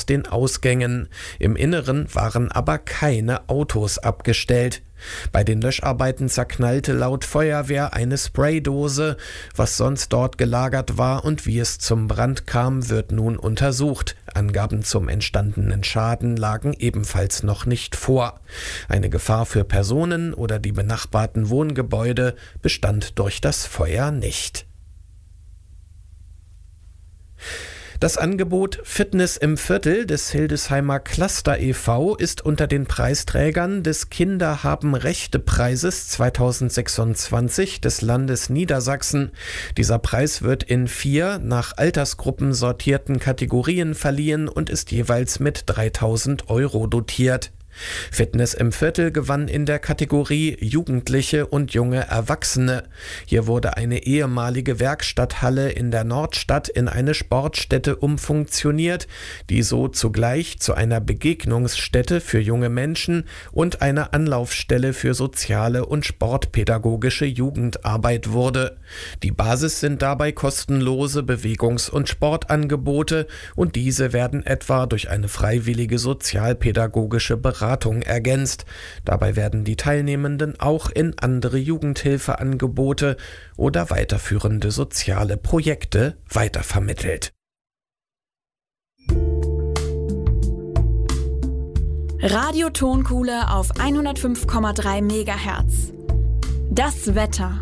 den Ausgängen. Im Inneren waren aber keine Autos abgestellt. Bei den Löscharbeiten zerknallte laut Feuerwehr eine Spraydose. Was sonst dort gelagert war und wie es zum Brand kam, wird nun untersucht. Angaben zum entstandenen Schaden lagen ebenfalls noch nicht vor. Eine Gefahr für Personen oder die benachbarten Wohngebäude bestand durch das Feuer nicht. Das Angebot Fitness im Viertel des Hildesheimer Cluster e.V. ist unter den Preisträgern des Kinder-haben-Rechte-Preises 2026 des Landes Niedersachsen. Dieser Preis wird in 4 nach Altersgruppen sortierten Kategorien verliehen und ist jeweils mit 3.000 € dotiert. Fitness im Viertel gewann in der Kategorie Jugendliche und junge Erwachsene. Hier wurde eine ehemalige Werkstatthalle in der Nordstadt in eine Sportstätte umfunktioniert, die so zugleich zu einer Begegnungsstätte für junge Menschen und einer Anlaufstelle für soziale und sportpädagogische Jugendarbeit wurde. Die Basis sind dabei kostenlose Bewegungs- und Sportangebote und diese werden etwa durch eine freiwillige sozialpädagogische Beratung ergänzt. Dabei werden die Teilnehmenden auch in andere Jugendhilfeangebote oder weiterführende soziale Projekte weitervermittelt. Radio Tonkuhle auf 105,3 MHz. Das Wetter.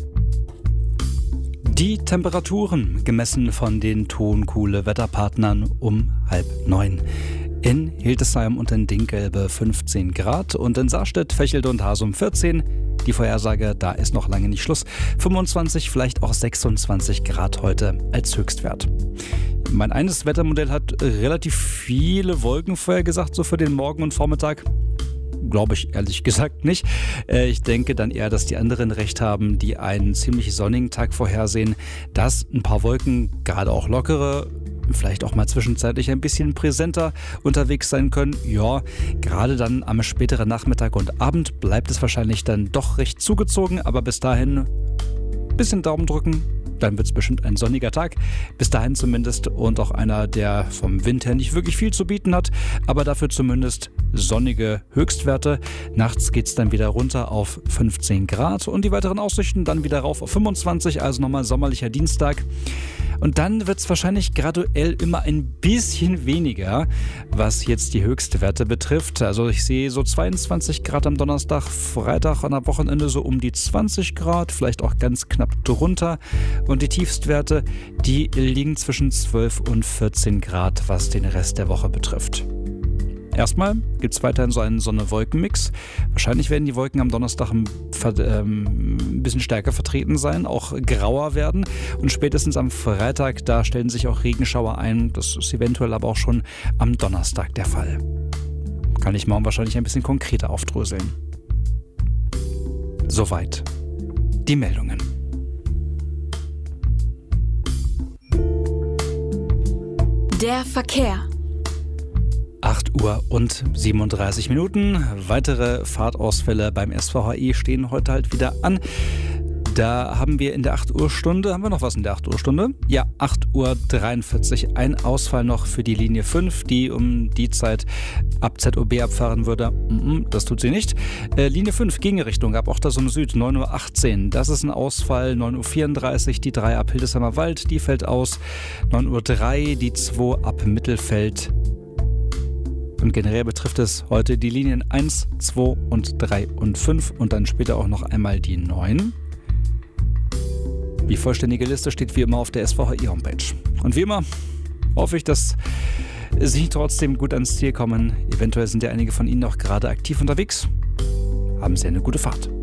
Die Temperaturen gemessen von den Tonkuhle-Wetterpartnern um 8:30. In Hildesheim und in Dinkelbe 15 Grad und in Sarstedt, Vechelde und Hasum 14. Die Vorhersage, da ist noch lange nicht Schluss. 25, vielleicht auch 26 Grad heute als Höchstwert. Mein eines Wettermodell hat relativ viele Wolken vorhergesagt, so für den Morgen und Vormittag. Glaube ich ehrlich gesagt nicht. Ich denke dann eher, dass die anderen recht haben, die einen ziemlich sonnigen Tag vorhersehen, dass ein paar Wolken, gerade auch lockere, vielleicht auch mal zwischenzeitlich ein bisschen präsenter unterwegs sein können. Ja, gerade dann am späteren Nachmittag und Abend bleibt es wahrscheinlich dann doch recht zugezogen, aber bis dahin ein bisschen Daumen drücken. Dann wird es bestimmt ein sonniger Tag, bis dahin zumindest, und auch einer, der vom Wind her nicht wirklich viel zu bieten hat, aber dafür zumindest sonnige Höchstwerte. Nachts geht es dann wieder runter auf 15 Grad und die weiteren Aussichten dann wieder rauf auf 25, also nochmal sommerlicher Dienstag. Und dann wird es wahrscheinlich graduell immer ein bisschen weniger, was jetzt die Höchstwerte betrifft. Also ich sehe so 22 Grad am Donnerstag, Freitag und am Wochenende so um die 20 Grad, vielleicht auch ganz knapp drunter. Und die Tiefstwerte, die liegen zwischen 12 und 14 Grad, was den Rest der Woche betrifft. Erstmal gibt es weiterhin so einen Sonne-Wolken-Mix. Wahrscheinlich werden die Wolken am Donnerstag ein bisschen stärker vertreten sein, auch grauer werden. Und spätestens am Freitag, da stellen sich auch Regenschauer ein. Das ist eventuell aber auch schon am Donnerstag der Fall. Kann ich morgen wahrscheinlich ein bisschen konkreter aufdröseln. Soweit die Meldungen. Der Verkehr. 8 Uhr und 37 Minuten. Weitere Fahrtausfälle beim SVHI stehen heute halt wieder an. Da haben wir in der 8 Uhr Stunde, haben wir noch was in der 8 Uhr Stunde? Ja, 8:43 Uhr. Ein Ausfall noch für die Linie 5, die um die Zeit ab ZOB abfahren würde. Das tut sie nicht. Linie 5, Gegenrichtung, ab Ochtersum Süd, 9:18 Uhr. Das ist ein Ausfall. 9:34 Uhr, die 3 ab Hildesheimer Wald, die fällt aus. 9:03 Uhr, die 2 ab Mittelfeld. Und generell betrifft es heute die Linien 1, 2 und 3 und 5 und dann später auch noch einmal die 9. Die vollständige Liste steht wie immer auf der SVHI-Homepage. Und wie immer hoffe ich, dass Sie trotzdem gut ans Ziel kommen. Eventuell sind ja einige von Ihnen auch gerade aktiv unterwegs. Haben Sie eine gute Fahrt.